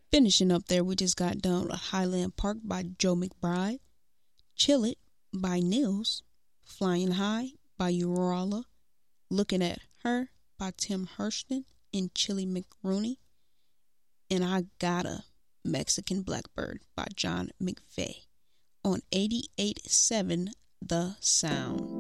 Finishing up there, we just got done with Highland Park by Joe McBride, Chill It by Nils, Flying High by Urala, Looking at Her by Tim Hurston and Chili McRooney, and I Got a Mexican Blackbird by John McVeigh on 88.7 The Sound.